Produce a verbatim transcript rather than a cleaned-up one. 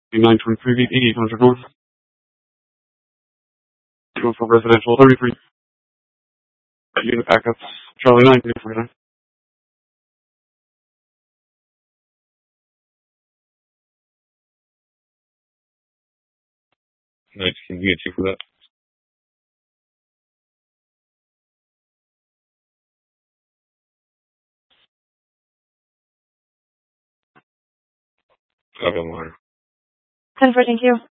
nine twenty-three V P, eight hundred North. Go for residential thirty-three. Unit backups. Charlie nine, forty-nine. Nice. Can we get you for that? I've been lying. ten four, thank you.